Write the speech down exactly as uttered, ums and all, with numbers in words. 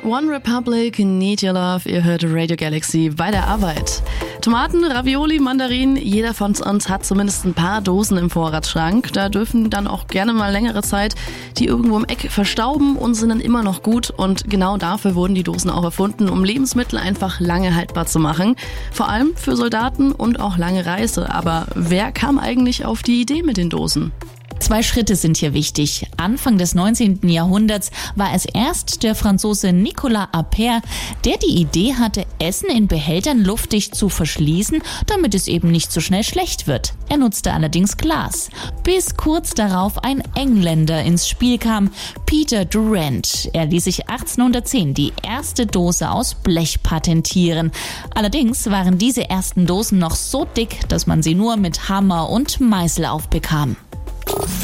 One Republic, Need Your Love, ihr hört Radio Galaxy bei der Arbeit. Tomaten, Ravioli, Mandarinen, jeder von uns hat zumindest ein paar Dosen im Vorratsschrank. Da dürfen dann auch gerne mal längere Zeit die irgendwo im Eck verstauben und sind dann immer noch gut. Und genau dafür wurden die Dosen auch erfunden, um Lebensmittel einfach lange haltbar zu machen. Vor allem für Soldaten und auch lange Reise. Aber wer kam eigentlich auf die Idee mit den Dosen? Zwei Schritte sind hier wichtig. Anfang des neunzehnten Jahrhunderts war es erst der Franzose Nicolas Appert, der die Idee hatte, Essen in Behältern luftdicht zu verschließen, damit es eben nicht so schnell schlecht wird. Er nutzte allerdings Glas. Bis kurz darauf ein Engländer ins Spiel kam, Peter Durrant. Er ließ sich achtzehnhundertzehn die erste Dose aus Blech patentieren. Allerdings waren diese ersten Dosen noch so dick, dass man sie nur mit Hammer und Meißel aufbekam.